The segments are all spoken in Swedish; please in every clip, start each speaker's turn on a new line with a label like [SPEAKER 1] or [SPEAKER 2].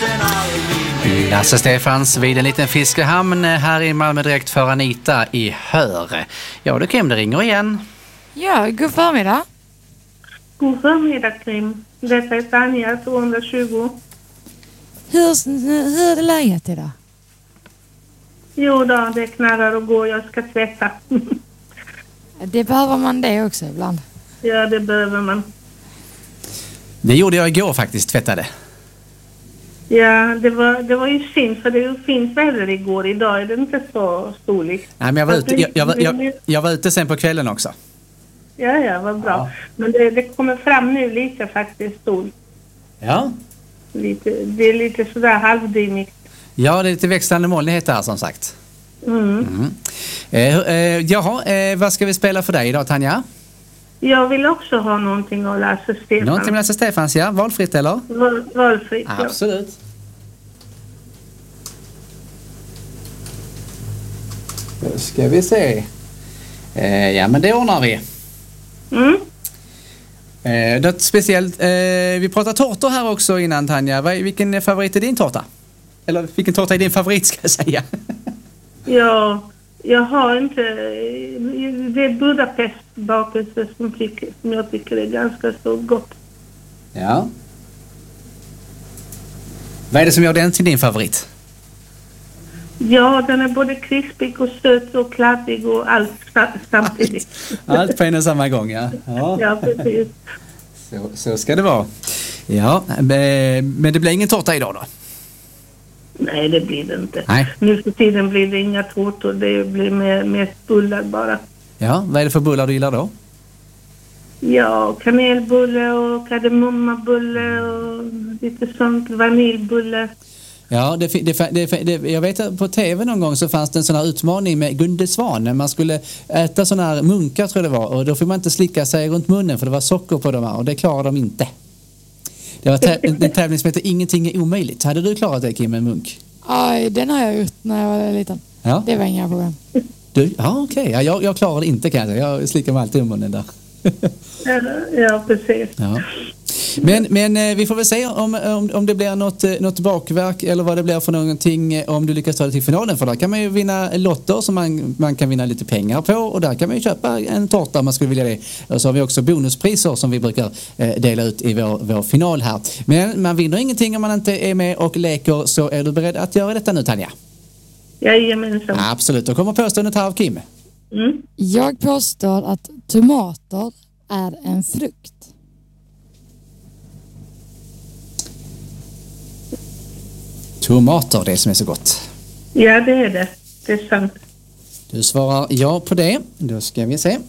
[SPEAKER 1] Lasse Stefans vid en liten fiskehamn här i Malmö direkt för Anita i Hör. Ja, då Kim, det ringer igen.
[SPEAKER 2] Ja, god förmiddag.
[SPEAKER 3] God förmiddag, Kim. Detta är Tanja, 220.
[SPEAKER 2] Hur är det läget idag?
[SPEAKER 3] Jo då, det knarrar och går. Jag ska tvätta.
[SPEAKER 2] Det behöver man det också ibland.
[SPEAKER 3] Ja, det behöver man.
[SPEAKER 1] Det gjorde jag igår faktiskt, tvättade.
[SPEAKER 3] Ja, det var ju synd, för det är ju fint väder igår. Idag är det inte så soligt.
[SPEAKER 1] Nej, men jag var ute sen på kvällen också.
[SPEAKER 3] Ja, vad bra. Ja. Men det kommer fram nu lite faktiskt, sol.
[SPEAKER 1] Ja.
[SPEAKER 3] Det är lite sådär halvdimmigt.
[SPEAKER 1] Ja, det är lite växlande molnighet här som sagt. Vad ska vi spela för dig idag, Tanja?
[SPEAKER 3] Jag vill också ha någonting av Lasse Stefans.
[SPEAKER 1] Någonting med Lasse Stefans, ja. Valfritt eller?
[SPEAKER 3] Valfritt, ja.
[SPEAKER 1] Absolut. Då ska vi se. Ja, men det ordnar vi. Något speciellt. Vi pratar tårtor här också innan, Tanja. Vilken favorit är din tårta? Eller vilken tårta är din favorit, ska jag säga? Ja,
[SPEAKER 3] jag har inte... Det är Budapestbakelse som jag tycker är ganska så gott.
[SPEAKER 1] Ja. Vad är det som gör den till din favorit?
[SPEAKER 3] Ja, den är både krispig och söt och kladdig och allt samtidigt.
[SPEAKER 1] Allt på en och samma gång, ja.
[SPEAKER 3] Ja, precis.
[SPEAKER 1] Så ska det vara. Ja, men det blir ingen tårta idag då?
[SPEAKER 3] Nej, det blir det inte.
[SPEAKER 1] Nej.
[SPEAKER 3] Nu för tiden blir det inga tårtor, det blir mest bullar bara.
[SPEAKER 1] Ja, vad är det för bullar du gillar då?
[SPEAKER 3] Ja, kanelbulle och kardemummabulle och lite sånt, vaniljbulle.
[SPEAKER 1] Ja, jag vet att på tv någon gång så fanns det en sån här utmaning med Gunde Svan. När man skulle äta såna här munkar, tror jag det var. Och då fick man inte slicka sig runt munnen för det var socker på dem här. Och det klarade de inte. Det var en tävling som heter Ingenting är omöjligt. Hade du klarat det, Kim, med munk?
[SPEAKER 2] Ja, den har jag gjort när jag var liten.
[SPEAKER 1] Ja.
[SPEAKER 2] Det var inga problem.
[SPEAKER 1] Okej. Ja, jag klarade inte, kan jag säga. Jag slickar mig alltid i munnen där.
[SPEAKER 3] Ja, precis.
[SPEAKER 1] Ja. Men vi får väl se om det blir något bakverk eller vad det blir för någonting om du lyckas ta det till finalen. För där kan man ju vinna lotter som man kan vinna lite pengar på, och där kan man ju köpa en tårta om man skulle vilja det. Och så har vi också bonuspriser som vi brukar dela ut i vår final här. Men man vinner ingenting om man inte är med och leker, så är du beredd att göra detta nu, Tanja?
[SPEAKER 3] Jajamensan.
[SPEAKER 1] Absolut, då kommer påståendet här av Kim.
[SPEAKER 2] Jag påstår att tomater är en frukt.
[SPEAKER 1] Tomater, det som är så gott.
[SPEAKER 3] Ja, det är det. Det är sant.
[SPEAKER 1] Du svarar ja på det. Då ska vi se.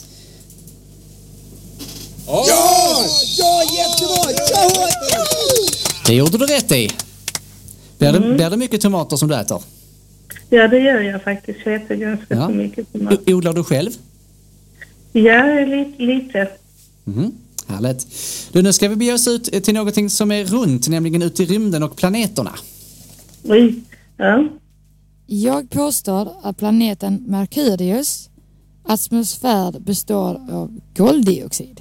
[SPEAKER 4] Ja, jättebra! Ja!
[SPEAKER 1] Det gjorde du rätt i. Blir det mycket tomater som du äter?
[SPEAKER 3] Ja, det gör jag faktiskt. Jag äter ganska så mycket tomater.
[SPEAKER 1] Odlar du själv?
[SPEAKER 3] Ja, lite.
[SPEAKER 1] Härligt. Nu ska vi bege oss ut till någonting som är runt, nämligen ut i rymden och planeterna.
[SPEAKER 3] Oj, ja.
[SPEAKER 2] Jag påstår att planeten Merkurius atmosfär består av koldioxid.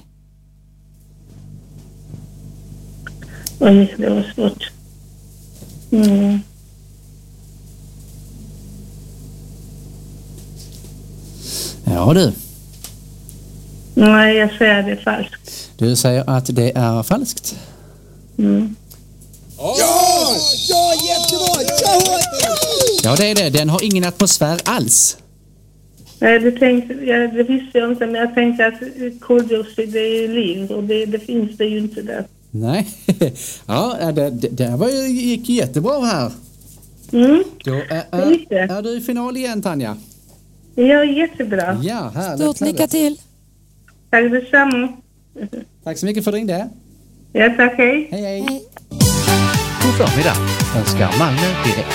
[SPEAKER 3] Oj, det var svårt.
[SPEAKER 1] Ja, du.
[SPEAKER 3] Nej, jag säger det är falskt.
[SPEAKER 1] Du säger att det är falskt.
[SPEAKER 4] Ja, jättebra!
[SPEAKER 1] Ja, det är det. Den har ingen atmosfär alls.
[SPEAKER 3] Nej, det visste jag inte, men jag tänkte att koldioxid är ju liv, och det finns det ju inte där.
[SPEAKER 1] Nej. Ja, det gick jättebra här. Då är du i final igen, Tanja.
[SPEAKER 3] Ja, jättebra.
[SPEAKER 1] Ja, härligt.
[SPEAKER 2] Stort lycka till.
[SPEAKER 3] Tack detsamma.
[SPEAKER 1] Tack så mycket för att du ringde.
[SPEAKER 3] Ja, tack. Hej.
[SPEAKER 1] Hej. God förmiddag. Önskar Malmö direkt.